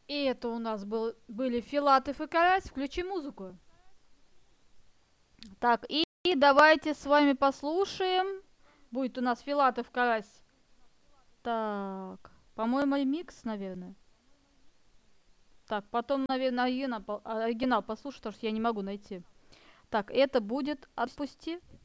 И это у нас были Филатов и Карась. Включи музыку. Так, и давайте с вами послушаем. Будет у нас Филатов Карась. Так, по-моему, ремикс, наверное. Так, потом, наверное, оригинал послушаю, потому что я не могу найти. Так, это будет «Отпусти».